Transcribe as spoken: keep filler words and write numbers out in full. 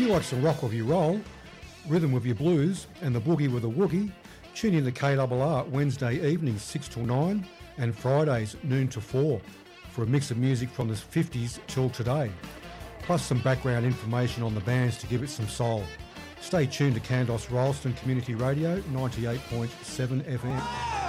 you like some rock with your roll, rhythm with your blues, and the boogie with a woogie, tune in to K R R Wednesday evenings six till nine and Fridays noon to four for a mix of music from the fifties till today, plus some background information on the bands to give it some soul. Stay tuned to Kandos Rolleston Community Radio ninety-eight point seven F M.